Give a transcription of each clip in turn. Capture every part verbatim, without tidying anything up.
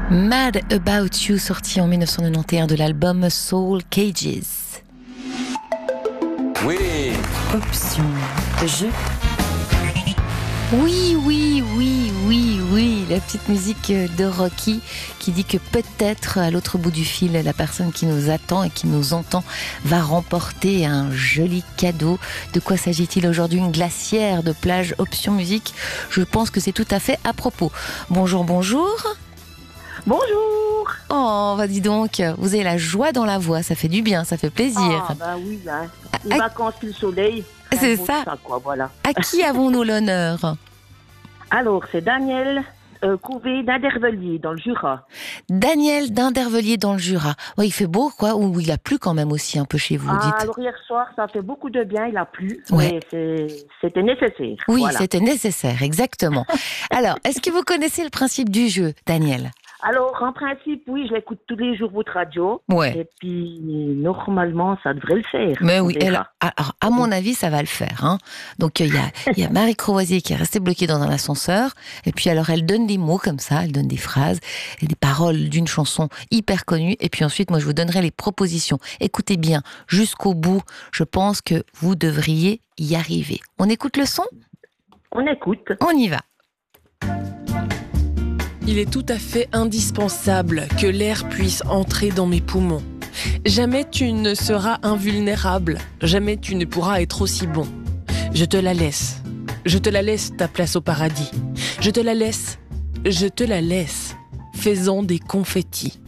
Mad About You, sorti en dix-neuf cent quatre-vingt-onze de l'album Soul Cages. Oui. Option jeu. Oui, oui, oui, oui, oui, la petite musique de Rocky qui dit que peut-être à l'autre bout du fil, la personne qui nous attend et qui nous entend va remporter un joli cadeau. De quoi s'agit-il aujourd'hui? Une glacière de plage option musique. Je pense que c'est tout à fait à propos. Bonjour, bonjour. Bonjour. Oh, bah dis donc, vous avez la joie dans la voix, ça fait du bien, ça fait plaisir. Ah bah oui, hein. Les À- vacances puis le soleil. C'est un beau ça. quoi, voilà. À qui avons-nous l'honneur? Alors, c'est Daniel euh, Couvé d'Indervellier, dans le Jura. Daniel d'Indervellier dans le Jura. Ouais, il fait beau, quoi, ou il a plu quand même aussi un peu chez vous, Ah, dites. alors hier soir, ça fait beaucoup de bien, il a plu, Ouais. mais c'est- c'était nécessaire. Oui, voilà. c'était nécessaire, exactement. Alors, est-ce que vous connaissez le principe du jeu, Daniel? Alors, en principe, oui, je l'écoute tous les jours, votre radio. Ouais. Et puis, normalement, ça devrait le faire. Mais on oui, verra. elle, alors, à mon avis, ça va le faire. Hein. Donc, il y a, il y a Marie Croisier qui est restée bloquée dans un ascenseur. Et puis, alors, elle donne des mots comme ça, elle donne des phrases et des paroles d'une chanson hyper connue. Et puis ensuite, moi, je vous donnerai les propositions. Écoutez bien, jusqu'au bout, je pense que vous devriez y arriver. On écoute le son? On écoute. On y va. Il est tout à fait indispensable que l'air puisse entrer dans mes poumons. Jamais tu ne seras invulnérable, jamais tu ne pourras être aussi bon. Je te la laisse, je te la laisse ta place au paradis. Je te la laisse, je te la laisse, faisant des confettis.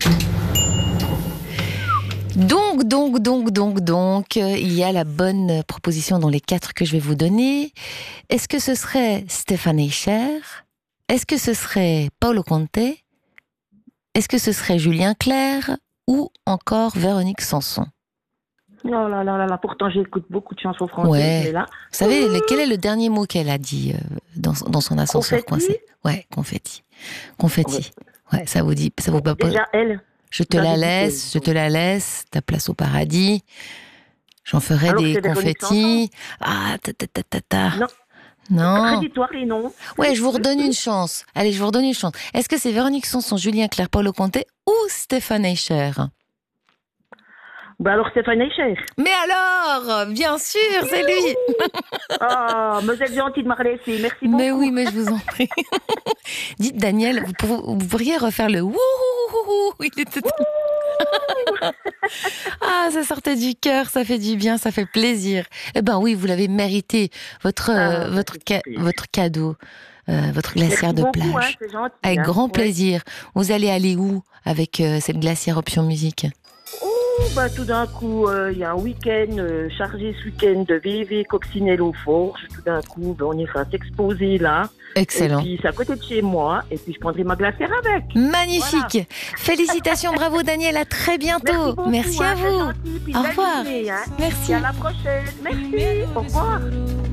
Donc, donc, donc, donc, donc, euh, il y a la bonne proposition dans les quatre que je vais vous donner. Est-ce que ce serait Stéphane Eicher? Est-ce que ce serait Paolo Conte? Est-ce que ce serait Julien Clerc? Ou encore Véronique Sanson? Oh là là là là, pourtant j'écoute beaucoup de chansons françaises, Ouais. mais là... Vous savez, le- quel est le dernier mot qu'elle a dit euh, dans, dans son ascenseur Confetti? coincé? Ouais, confetti. Confetti. Ouais, ça vous dit, ça vous pas Déjà, elle... Je te ça la vous dit laisse, je que- te la laisse, ta place au paradis. J'en ferai Alors, des c'est Véronique confettis. Ah, ta ta ta ta ta. Non. Non. Rédhitoire et non. Ouais, je vous redonne une chance. Allez, je vous redonne une chance. Est-ce que c'est Véronique Sanson, Julien Clerc, Paolo Conte ou Stéphane Eicher? Bah alors Stéphane Eicher. Mais alors, bien sûr, c'est lui. Ah, mais vous êtes gentil de me relaisser, merci beaucoup. Mais oui, mais je vous en prie. Dites, Daniel, vous, pour- vous pourriez refaire le wouhouhouhou. Il était... Ah, ça sortait du cœur, ça fait du bien, ça fait plaisir. Eh ben oui, vous l'avez mérité, votre, euh, Ah, votre, c'est ca- super. votre cadeau, euh, votre glacière Merci de beaucoup, plage. hein, c'est gentil, Avec hein. grand Ouais. plaisir. Vous allez aller où avec euh, cette glacière option musique? Oh, bah tout d'un coup, euh, il y a un week-end euh, chargé ce week-end de V V Coccinelle aux Forges. Tout d'un coup, ben, on ira s'exposer là. Excellent. Et puis c'est à côté de chez moi. Et puis je prendrai ma glacière avec. Magnifique. Félicitations, bravo Daniel, à très bientôt. Merci beaucoup, à hein, c'est vous. gentil, puis Au belle revoir. journée, hein. Merci. Et à la prochaine. Merci. Au revoir.